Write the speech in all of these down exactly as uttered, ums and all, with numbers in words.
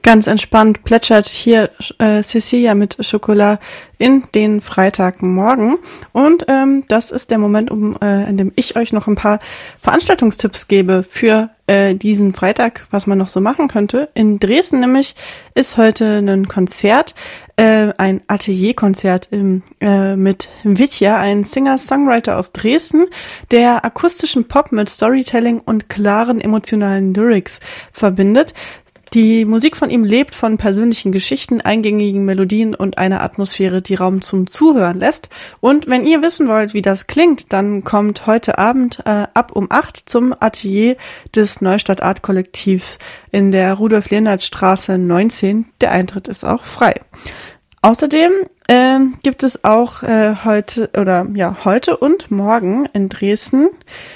Ganz entspannt plätschert hier äh, Cecilia mit Schokolade in den Freitagmorgen. Und ähm, das ist der Moment, um äh, in dem ich euch noch ein paar Veranstaltungstipps gebe für äh, diesen Freitag, was man noch so machen könnte. In Dresden nämlich ist heute ein Konzert, äh, ein Atelierkonzert im, äh, mit Vitya, ein Singer-Songwriter aus Dresden, der akustischen Pop mit Storytelling und klaren emotionalen Lyrics verbindet. Die Musik von ihm lebt von persönlichen Geschichten, eingängigen Melodien und einer Atmosphäre, die Raum zum Zuhören lässt. Und wenn ihr wissen wollt, wie das klingt, dann kommt heute Abend äh, ab um acht zum Atelier des Neustadt Art Kollektivs in der Rudolf-Lehnert-Straße neunzehn. Der Eintritt ist auch frei. Außerdem äh, gibt es auch äh, heute oder ja heute und morgen in Dresden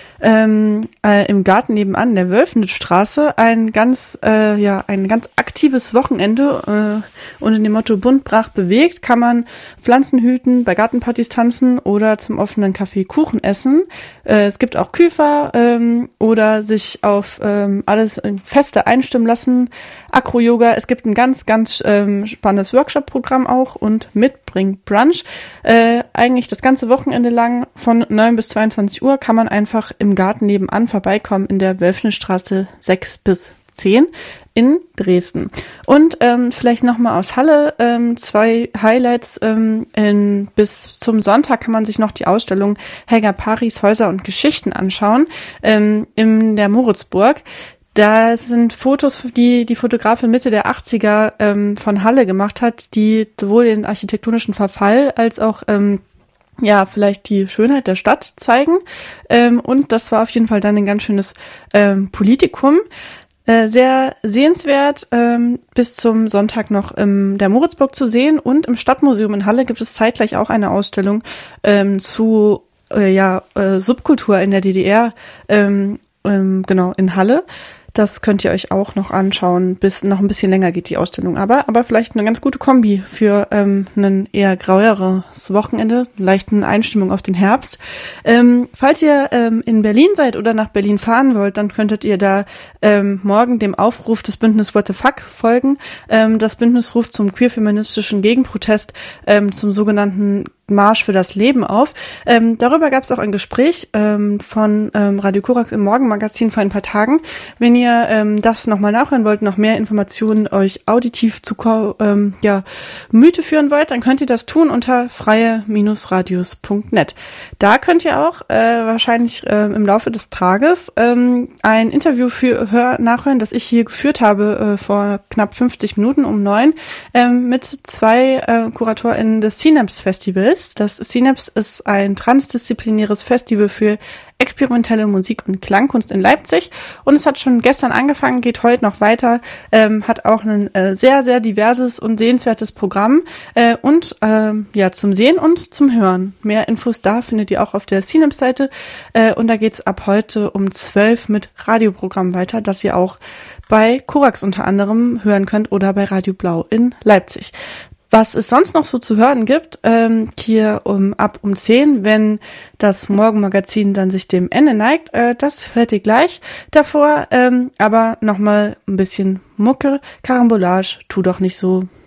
Ähm, äh, im Garten nebenan der Wölfenstraße ein ganz äh, ja ein ganz aktives Wochenende äh, unter dem Motto bunt brach bewegt kann man Pflanzen hüten, bei Gartenpartys tanzen oder zum offenen Kaffee Kuchen essen. Äh, es gibt auch Küfer ähm, oder sich auf ähm, alles in Feste einstimmen lassen, Acro-Yoga. Es gibt ein ganz ganz ähm, spannendes Workshop-Programm auch und Mitbring Brunch. Äh, eigentlich das ganze Wochenende lang von neun bis zweiundzwanzig Uhr kann man einfach im Garten nebenan vorbeikommen in der Wölfenstraße sechs bis zehn in Dresden. Und ähm, vielleicht nochmal aus Halle ähm, zwei Highlights. Ähm, in, bis zum Sonntag kann man sich noch die Ausstellung Helga Paris Häuser und Geschichten anschauen ähm, in der Moritzburg. Da sind Fotos, die die Fotografin Mitte der achtziger ähm, von Halle gemacht hat, die sowohl den architektonischen Verfall als auch ähm, ja, vielleicht die Schönheit der Stadt zeigen. Ähm, und das war auf jeden Fall dann ein ganz schönes ähm, Politikum. Äh, sehr sehenswert, ähm, bis zum Sonntag noch in der Moritzburg zu sehen. Und im Stadtmuseum in Halle gibt es zeitgleich auch eine Ausstellung ähm, zu äh, ja äh, Subkultur in der D D R, ähm, ähm, genau, in Halle. Das könnt ihr euch auch noch anschauen, bis noch ein bisschen länger geht die Ausstellung. Aber aber vielleicht eine ganz gute Kombi für ähm, ein eher graueres Wochenende, leichten Einstimmung auf den Herbst. Ähm, falls ihr ähm, in Berlin seid oder nach Berlin fahren wollt, dann könntet ihr da ähm, morgen dem Aufruf des Bündnis What the Fuck folgen. Ähm, das Bündnis ruft zum queer-feministischen Gegenprotest, ähm, zum sogenannten Marsch für das Leben auf. Ähm, darüber gab es auch ein Gespräch ähm, von ähm, Radio Korax im Morgenmagazin vor ein paar Tagen. Wenn ihr ähm, das nochmal nachhören wollt, noch mehr Informationen euch auditiv zu ähm, ja, Mythe führen wollt, dann könnt ihr das tun unter freie Radios punkt net. Da könnt ihr auch äh, wahrscheinlich äh, im Laufe des Tages ähm, ein Interview für hör, nachhören, das ich hier geführt habe äh, vor knapp fünfzig Minuten um neun ähm, mit zwei äh, KuratorInnen des Synapse Festivals. Das Synapse ist ein transdisziplinäres Festival für experimentelle Musik und Klangkunst in Leipzig und es hat schon gestern angefangen, geht heute noch weiter, ähm, hat auch ein äh, sehr, sehr diverses und sehenswertes Programm äh, und ähm, ja zum Sehen und zum Hören. Mehr Infos da findet ihr auch auf der Synapse-Seite äh, und da geht's ab heute um zwölf mit Radioprogramm weiter, das ihr auch bei Korax unter anderem hören könnt oder bei Radio Blau in Leipzig. Was es sonst noch so zu hören gibt, ähm, hier um ab um zehn, wenn das Morgenmagazin dann sich dem Ende neigt, äh, das hört ihr gleich davor, ähm, aber nochmal ein bisschen Mucke, Karambolage, tu doch nicht so.